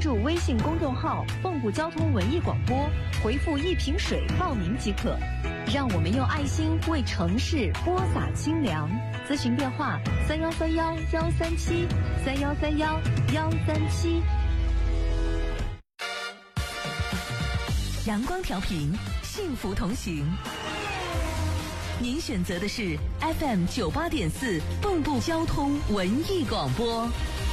注微信公众号蚌埠交通文艺广播，回复一瓶水报名即可。让我们用爱心为城市播撒清凉。咨询电话：3131-137，3131-137。阳光调频，幸福同行。您选择的是 FM 98.4蚌埠交通文艺广播。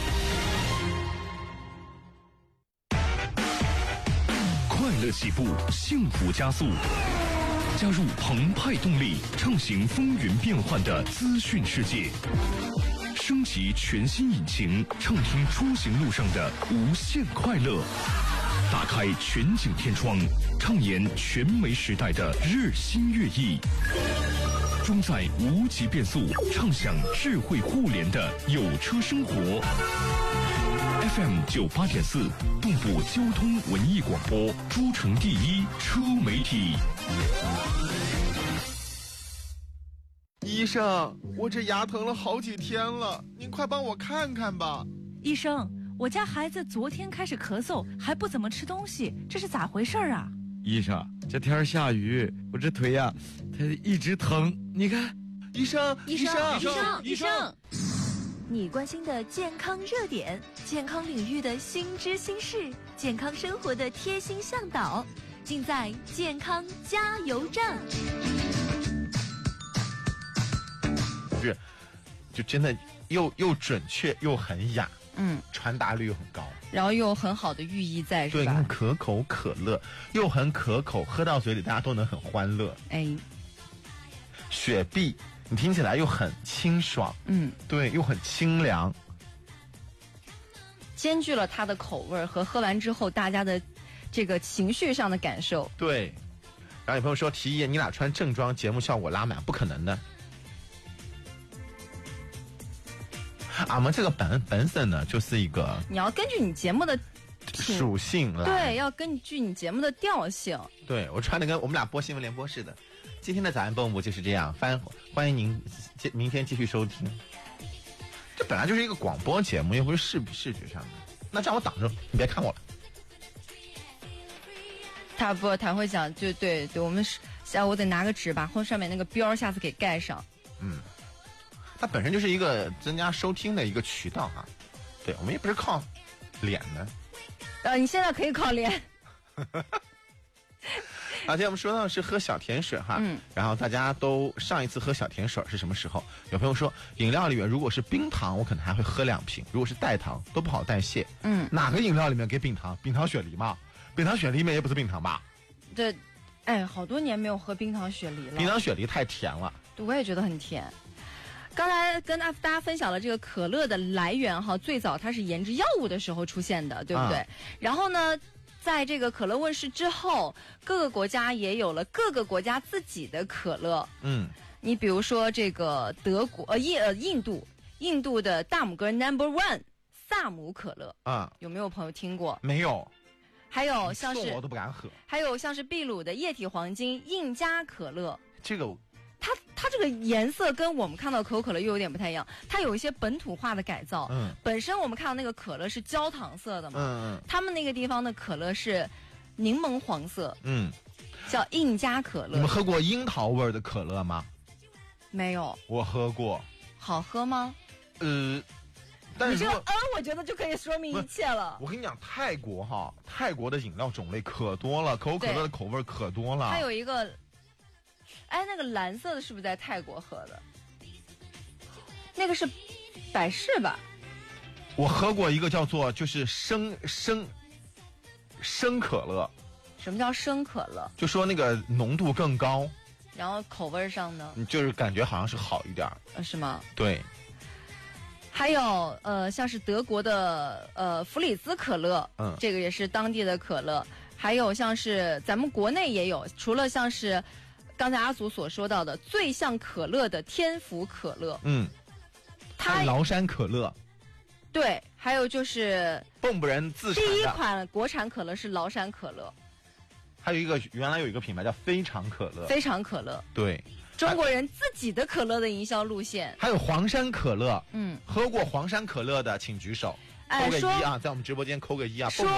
快乐起步，幸福加速。加入澎湃动力，畅行风云变幻的资讯世界。升级全新引擎，畅听出行路上的无限快乐。打开全景天窗，畅言全媒时代的日新月异。装载无极变速，畅享智慧互联的有车生活。FM 98.4，蚌埠交通文艺广播，诸城第一车媒体。 医生，我这牙疼了好几天了，您快帮我看看吧。 医生，我家孩子昨天开始咳嗽，还不怎么吃东西，这是咋回事啊？ 医生，这天下雨，我这腿呀，它一直疼。你看， 医生， 你关心的健康热点，健康领域的新知新事，健康生活的贴心向导，尽在健康加油站。 就真的又准确又很雅，传达率又很高， 然后又有很好的寓意在，是吧？ 对，可口可乐又很可口，喝到嘴里大家都能很欢乐。雪碧你听起来又很清爽，对，又很清凉， 兼具了它的口味和喝完之后大家的这个情绪上的感受。 对，然后有朋友说提议你俩穿正装，节目效果拉满，不可能的。俺们这个本身呢，就是一个你要根据你节目的属性来， 对，要根据你节目的调性。 对，我穿的跟我们俩播新闻联播似的。今天的早安蚌埠就是这样，欢迎您明天继续收听。这本来就是一个广播节目，又不是视觉上的，那这样我挡着，你别看我了。 他会讲，就对，我们我得拿个纸把后上面那个标下次给盖上。 它本身就是一个增加收听的一个渠道啊。对，我们也不是靠脸的。 你现在可以靠脸。 今天我们说到的是喝小甜水哈，然后大家都上一次喝小甜水是什么时候？有朋友说饮料里面如果是冰糖，我可能还会喝2瓶，如果是代糖都不好代谢。哪个饮料里面给冰糖？冰糖雪梨嘛？冰糖雪梨里面也不是冰糖吧？ 对，好多年没有喝冰糖雪梨了。 冰糖雪梨太甜了， 对，我也觉得很甜。刚才跟大家分享了这个可乐的来源哈，最早它是研制药物的时候出现的，对不对？然后呢，在这个可乐问世之后，各个国家也有了各个国家自己的可乐。你比如说这个德国印度的大拇哥 No.1 萨姆可乐有没有朋友听过？ 没有。 还有像是我都不敢喝。 还有像是秘鲁的液体黄金印加可乐， 这个它这个颜色跟我们看到可口可乐又有点不太一样，它有一些本土化的改造。本身我们看到那个可乐是焦糖色的嘛，他们那个地方的可乐是柠檬黄色，叫印加可乐。 你们喝过樱桃味的可乐吗？ 没有。 我喝过。 好喝吗？ 但是你这个我觉得就可以说明一切了。 我跟你讲，泰国的饮料种类可多了，可口可乐的口味可多了。 还有一个。那个蓝色的是不是在泰国喝的？那个是百事吧？ 我喝过一个叫做就是生可乐。 什么叫生可乐？ 就说那个浓度更高， 然后口味上呢， 就是感觉好像是好一点。 是吗？ 对。 还有像是德国的弗里兹可乐，这个也是当地的可乐。还有像是咱们国内也有，除了像是刚才阿祖所说到的最像可乐的天府可乐， 它崂山可乐， 对，还有就是蚌埠人自产的第一款国产可乐是崂山可乐， 还有一个原来有一个品牌叫非常可乐， 非常可乐， 对， 中国人自己的可乐的营销路线。 还有黄山可乐，喝过黄山可乐的请举手，扣个1啊，在我们直播间扣个1啊。